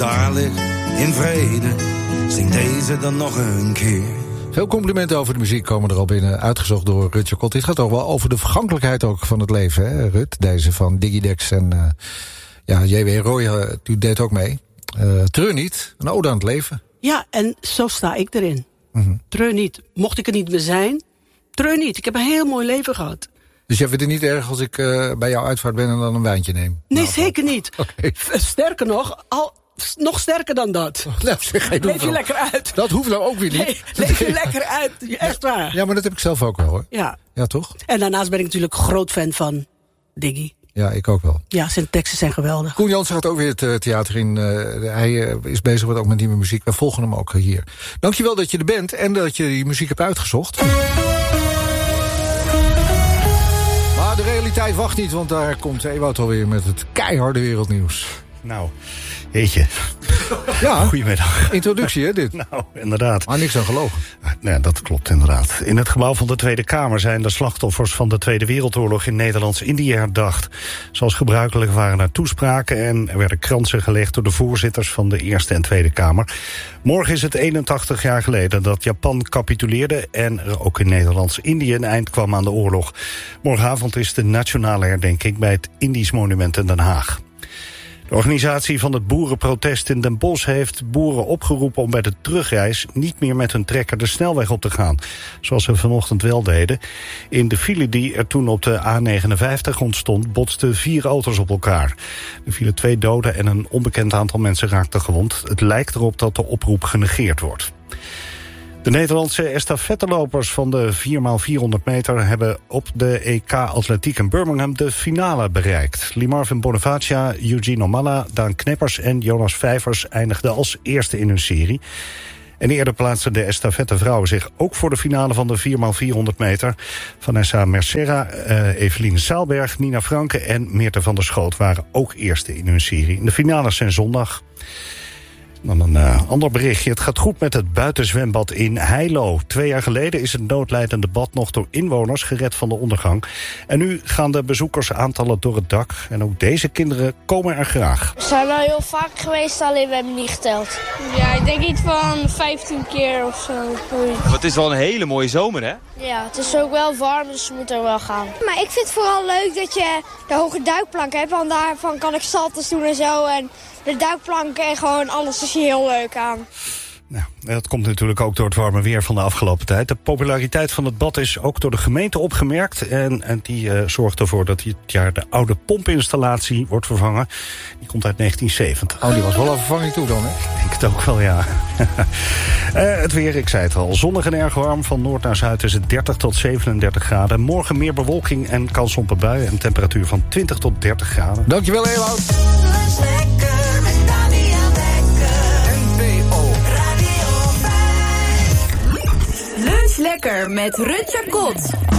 Daar ligt in vrede, zing deze dan nog een keer. Veel complimenten over de muziek komen er al binnen, uitgezocht door Rut Jacot. Dit gaat toch wel over de vergankelijkheid ook van het leven, hè, Rut? Deze van Digidex en J.W. Roy, u deed ook mee. Treur niet, een ode aan het leven. Ja, en zo sta ik erin. Mm-hmm. Treur niet. Mocht ik er niet meer zijn, treur niet. Ik heb een heel mooi leven gehad. Dus jij vindt het niet erg als ik bij jouw uitvaart ben en dan een wijntje neem? Nee, zeker niet. Okay. Sterker nog sterker dan dat. Leef je lekker uit. Dat hoeft nou ook weer niet. Nee, leef je lekker uit. Echt waar. Ja, maar dat heb ik zelf ook wel, hoor. Ja. Ja, toch? En daarnaast ben ik natuurlijk groot fan van Diggy. Ja, ik ook wel. Ja, zijn teksten zijn geweldig. Koen Jansen gaat ook weer het theater in. Hij is bezig met ook met nieuwe muziek. Wij volgen hem ook hier. Dankjewel dat je er bent en dat je die muziek hebt uitgezocht. Maar de realiteit wacht niet, want daar komt Ewout alweer met het keiharde wereldnieuws. Nou, jeetje. Ja, goedemiddag. Introductie, hè, dit? Nou, inderdaad. Maar niks aan gelogen. Ja, dat klopt inderdaad. In het gebouw van de Tweede Kamer zijn de slachtoffers van de Tweede Wereldoorlog in Nederlands-Indië herdacht. Zoals gebruikelijk waren er toespraken en er werden kransen gelegd door de voorzitters van de Eerste en Tweede Kamer. Morgen is het 81 jaar geleden dat Japan capituleerde en er ook in Nederlands-Indië een eind kwam aan de oorlog. Morgenavond is de nationale herdenking bij het Indisch Monument in Den Haag. De organisatie van het boerenprotest in Den Bosch heeft boeren opgeroepen om bij de terugreis niet meer met hun trekker de snelweg op te gaan, zoals ze vanochtend wel deden. In de file die er toen op de A59 ontstond, botsten 4 auto's op elkaar. Er vielen 2 doden en een onbekend aantal mensen raakten gewond. Het lijkt erop dat de oproep genegeerd wordt. De Nederlandse estafettelopers van de 4x400 meter hebben op de EK Atletiek in Birmingham de finale bereikt. Limarvin Bonifacia, Eugene Omalla, Daan Kneppers en Jonas Vijvers eindigden als eerste in hun serie. En eerder plaatsten de estafettevrouwen zich ook voor de finale van de 4x400 meter. Vanessa Mercera, Eveline Saalberg, Nina Franke en Meerte van der Schoot waren ook eerste in hun serie. De finales zijn zondag. Dan een ander berichtje. Het gaat goed met het buitenzwembad in Heilo. 2 jaar geleden is het noodlijdende bad nog door inwoners gered van de ondergang. En nu gaan de bezoekersaantallen door het dak. En ook deze kinderen komen er graag. We zijn wel heel vaak geweest, alleen we hebben niet geteld. Ja, ik denk iets van 15 keer of zo. Maar het is wel een hele mooie zomer, hè? Ja, het is ook wel warm, dus we moeten er wel gaan. Maar ik vind het vooral leuk dat je de hoge duikplank hebt. Want daarvan kan ik salto's doen en zo. En de duikplanken en gewoon alles is hier heel leuk aan. Nou, dat komt natuurlijk ook door het warme weer van de afgelopen tijd. De populariteit van het bad is ook door de gemeente opgemerkt. En die zorgt ervoor dat dit jaar de oude pompinstallatie wordt vervangen. Die komt uit 1970. Oh, die was wel een vervanging toe dan, hè? Ik denk het ook wel, ja. Het weer, ik zei het al. Zonnig en erg warm. Van noord naar zuid is het 30 tot 37 graden. Morgen meer bewolking en kans op een bui. En temperatuur van 20 tot 30 graden. Dankjewel, Ewout. Lunch lekker met Rut Jacot.